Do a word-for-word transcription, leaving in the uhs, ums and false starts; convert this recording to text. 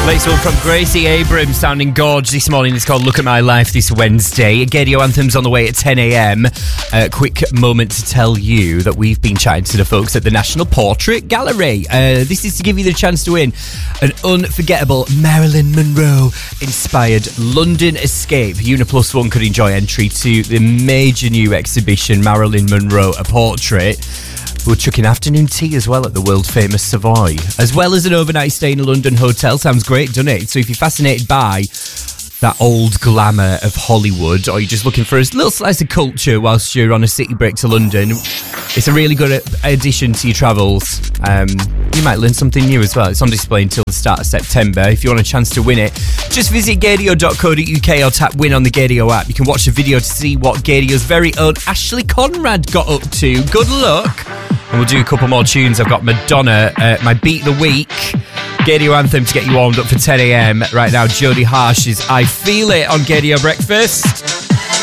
Latest one from Gracie Abrams, sounding gorge this morning. It's called Look at My Life this Wednesday. Gaydio Anthems on the way at ten a.m. A quick moment to tell you that we've been chatting to the folks at the National Portrait Gallery. Uh, this is to give you the chance to win an unforgettable Marilyn Monroe-inspired London escape. Uniplus One could enjoy entry to the major new exhibition, Marilyn Monroe, A Portrait. We'll chuck in afternoon tea as well at the world-famous Savoy, as well as an overnight stay in a London hotel. Sounds great, doesn't it? So if you're fascinated by that old glamour of Hollywood, or you're just looking for a little slice of culture whilst you're on a city break to London, it's a really good addition to your travels. Um, you might learn something new as well. It's on display until the start of September. If you want a chance to win it, just visit gaydio dot co dot uk or tap win on the Gaydio app. You can watch the video to see what Gaydio's very own Ashley Conrad got up to. Good luck. And we'll do a couple more tunes. I've got Madonna, uh, my beat of the week, Gaydio Anthem to get you warmed up for ten a.m. Right now, Jodie Harsh's I Feel It on Gaydio Breakfast.